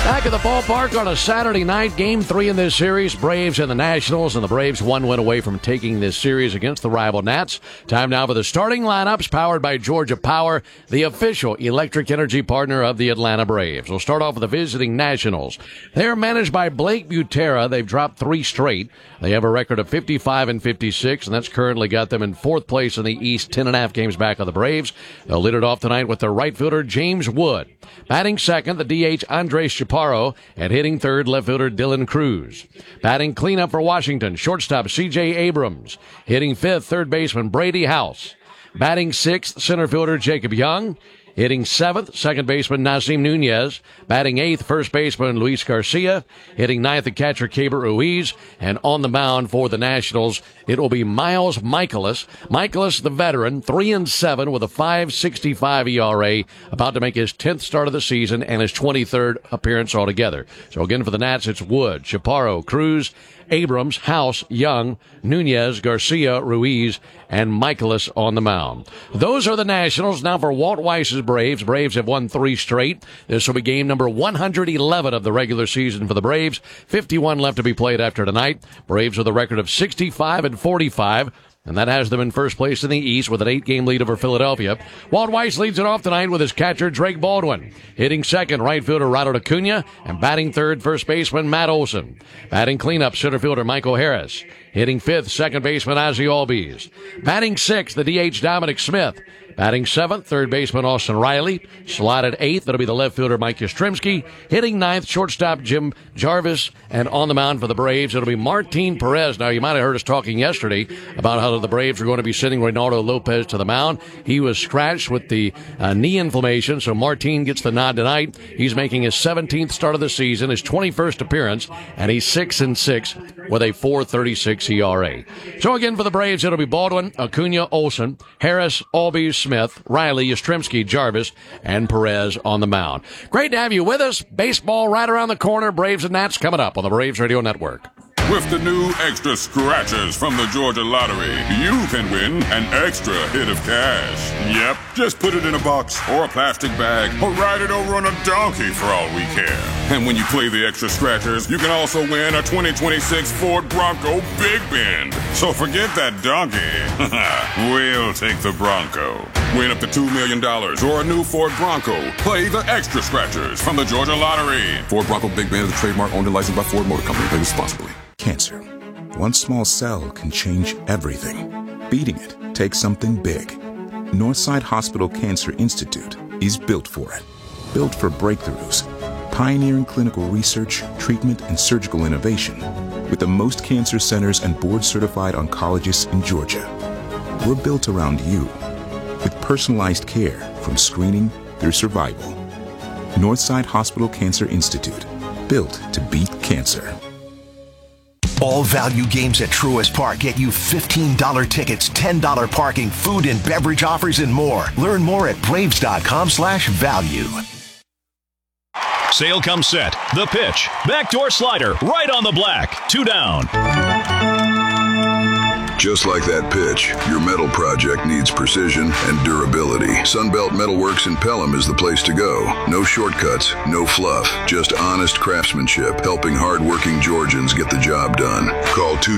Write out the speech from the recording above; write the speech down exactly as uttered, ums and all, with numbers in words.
Back at the ballpark on a Saturday night, game three in this series, Braves and the Nationals, and the Braves one win away from taking this series against the rival Nats. Time now for the starting lineups, powered by Georgia Power, the official electric energy partner of the Atlanta Braves. We'll start off with the visiting Nationals. They're managed by Blake Butera. They've dropped three straight. They have a record of fifty-five and fifty-six, and that's currently got them in fourth place in the East, ten and a half games back of the Braves. They'll lead it off tonight with their right fielder, James Wood. Batting second, the D H, Andres Chaparro, and hitting third, left fielder Dylan Cruz. Batting cleanup for Washington, shortstop C J Abrams. Hitting fifth, third baseman Brady House. Batting sixth, center fielder Jacob Young. Hitting seventh, second baseman Nasim Nunez. Batting eighth, first baseman Luis Garcia. Hitting ninth, the catcher Keibert Ruiz. And on the mound for the Nationals, it will be Miles Michaelis. Michaelis, the veteran, three and seven with a five sixty-five E R A, about to make his tenth start of the season and his twenty-third appearance altogether. So again, for the Nats, it's Wood, Chaparro, Cruz, Abrams, House, Young, Nunez, Garcia, Ruiz, and Michaelis on the mound. Those are the Nationals. Now for Walt Weiss's Braves. Braves have won three straight. This will be game number one hundred eleven of the regular season for the Braves. fifty-one left to be played after tonight. Braves with a record of sixty-five and forty-five. And that has them in first place in the East with an eight-game lead over Philadelphia. Walt Weiss leads it off tonight with his catcher, Drake Baldwin. Hitting second, right fielder Ronald Acuna. And batting third, first baseman Matt Olson. Batting cleanup, center fielder Michael Harris. Hitting fifth, second baseman Ozzie Albies. Batting sixth, the D H Dominic Smith. Batting seventh, third baseman Austin Riley. Slotted eighth, that'll be the left fielder Mike Yastrzemski. Hitting ninth, shortstop Jim Jarvis. And on the mound for the Braves, it'll be Martin Perez. Now, you might have heard us talking yesterday about how the Braves are going to be sending Reynaldo Lopez to the mound. He was scratched with the uh, knee inflammation, so Martin gets the nod tonight. He's making his seventeenth start of the season, his twenty-first appearance, and he's six and six with a four thirty-six E R A. So again, for the Braves, it'll be Baldwin, Acuna, Olson, Harris, Albies, Smith, Riley, Yastrzemski, Jarvis, and Perez on the mound. Great to have you with us. Baseball right around the corner. Braves and Nats coming up on the Braves Radio Network. With the new extra scratchers from the Georgia Lottery, you can win an extra hit of cash. Yep, just put it in a box or a plastic bag or ride it over on a donkey for all we care. And when you play the extra scratchers, you can also win a twenty twenty-six Ford Bronco Big Bend. So forget that donkey. We'll take the Bronco. Win up to two million dollars or a new Ford Bronco. Play the extra scratchers from the Georgia Lottery. Ford Bronco Big Bend is a trademark owned and licensed by Ford Motor Company. Play responsibly. Cancer. One small cell can change everything. Beating it takes something big. Northside Hospital Cancer Institute is built for it. Built for breakthroughs, pioneering clinical research, treatment, and surgical innovation with the most cancer centers and board-certified oncologists in Georgia. We're built around you with personalized care from screening through survival. Northside Hospital Cancer Institute, built to beat cancer. All value games at Truist Park get you fifteen dollars tickets, ten dollars parking, food and beverage offers, and more. Learn more at braves.com slash value. Sale comes set. The pitch. Backdoor slider. Right on the black. Two down. Just like that pitch, your metal project needs precision and durability. Sunbelt Metalworks in Pelham is the place to go. No shortcuts, no fluff, just honest craftsmanship, helping hardworking Georgians get the job done. Call two